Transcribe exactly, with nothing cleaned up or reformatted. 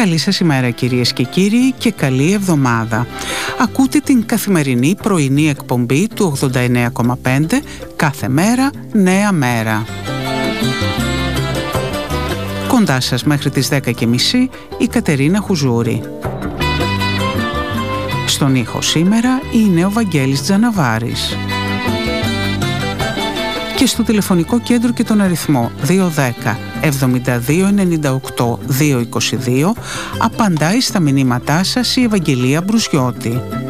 Καλή σας ημέρα κυρίες και κύριοι και καλή εβδομάδα. Ακούτε την καθημερινή πρωινή εκπομπή του ογδόντα εννέα κόμμα πέντε, κάθε μέρα νέα μέρα. Κοντά σας μέχρι τις δέκα και μισή η Κατερίνα Χουζούρη. Στον ήχο σήμερα είναι ο Βαγγέλης Τζαναβάρης. Και στο τηλεφωνικό κέντρο και τον αριθμό δύο ένα μηδέν εβδομήντα δύο ενενήντα οκτώ διακόσια είκοσι δύο απαντάει στα μηνύματά σας η Ευαγγελία Μπρουζιώτη.